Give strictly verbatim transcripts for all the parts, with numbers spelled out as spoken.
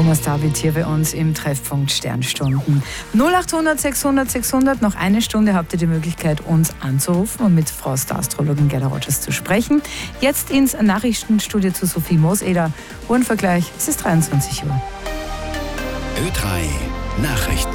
Thomas David hier bei uns im Treffpunkt Sternstunden. null acht hundert sechshundert sechshundert, noch eine Stunde habt ihr die Möglichkeit, uns anzurufen und mit Frau Star-Astrologin Gerda Rogers zu sprechen. Jetzt ins Nachrichtenstudio zu Sophie Mooseder. Uhrenvergleich, es ist dreiundzwanzig Uhr. Ö drei Nachrichten.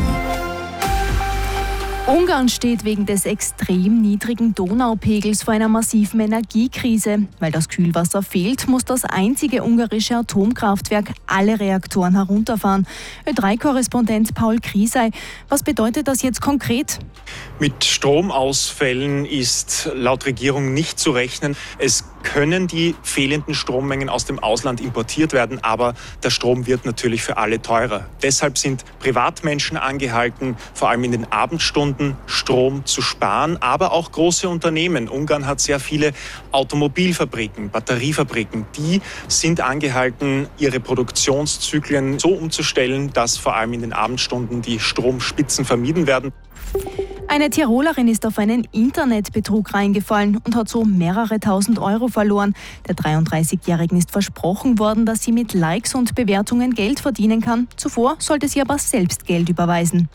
Ungarn steht wegen des extrem niedrigen Donaupegels vor einer massiven Energiekrise. Weil das Kühlwasser fehlt, muss das einzige ungarische Atomkraftwerk alle Reaktoren herunterfahren. Ö drei Korrespondent Paul Kriesei, was bedeutet das jetzt konkret? Mit Stromausfällen ist laut Regierung nicht zu rechnen. Es können die fehlenden Strommengen aus dem Ausland importiert werden, aber der Strom wird natürlich für alle teurer. Deshalb sind Privatmenschen angehalten, vor allem in den Abendstunden Strom zu sparen, aber auch große Unternehmen. Ungarn hat sehr viele Automobilfabriken, Batteriefabriken. Die sind angehalten, ihre Produktionszyklen so umzustellen, dass vor allem in den Abendstunden die Stromspitzen vermieden werden. Eine Tirolerin ist auf einen Internetbetrug reingefallen und hat so mehrere tausend Euro verloren. Der dreiunddreißigjährigen ist versprochen worden, dass sie mit Likes und Bewertungen Geld verdienen kann. Zuvor sollte sie aber selbst Geld überweisen.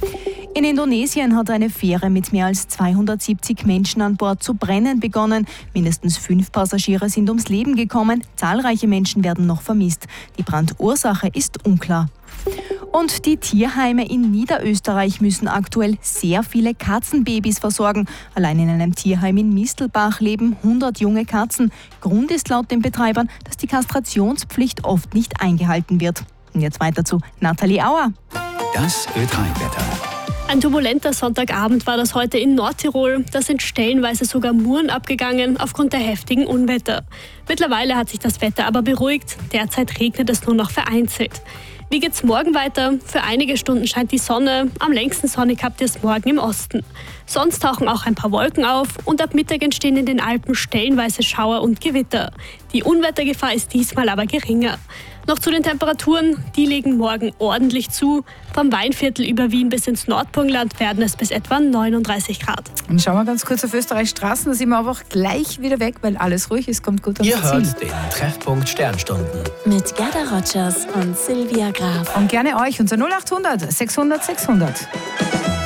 In Indonesien hat eine Fähre mit mehr als zweihundertsiebzig Menschen an Bord zu brennen begonnen. Mindestens fünf Passagiere sind ums Leben gekommen. Zahlreiche Menschen werden noch vermisst. Die Brandursache ist unklar. Und die Tierheime in Niederösterreich müssen aktuell sehr viele Katzenbabys versorgen. Allein in einem Tierheim in Mistelbach leben hundert junge Katzen. Grund ist laut den Betreibern, dass die Kastrationspflicht oft nicht eingehalten wird. Und jetzt weiter zu Nathalie Auer. Das Ö drei Wetter. Ein turbulenter Sonntagabend war das heute in Nordtirol. Da sind stellenweise sogar Muren abgegangen aufgrund der heftigen Unwetter. Mittlerweile hat sich das Wetter aber beruhigt. Derzeit regnet es nur noch vereinzelt. Wie geht's morgen weiter? Für einige Stunden scheint die Sonne. Am längsten sonnig habt ihr es morgen im Osten. Sonst tauchen auch ein paar Wolken auf und ab Mittag entstehen in den Alpen stellenweise Schauer und Gewitter. Die Unwettergefahr ist diesmal aber geringer. Noch zu den Temperaturen, die legen morgen ordentlich zu. Vom Weinviertel über Wien bis ins Nordburgenland werden es bis etwa neununddreißig Grad. Und schauen wir ganz kurz auf Österreichs Straßen, da sind wir aber auch gleich wieder weg, weil alles ruhig ist, kommt gut ans Ihr Ziel. hört den Treffpunkt Sternstunden. Mit Gerda Rogers und Silvia Graf. Und gerne euch, unser null acht hundert sechshundert sechshundert.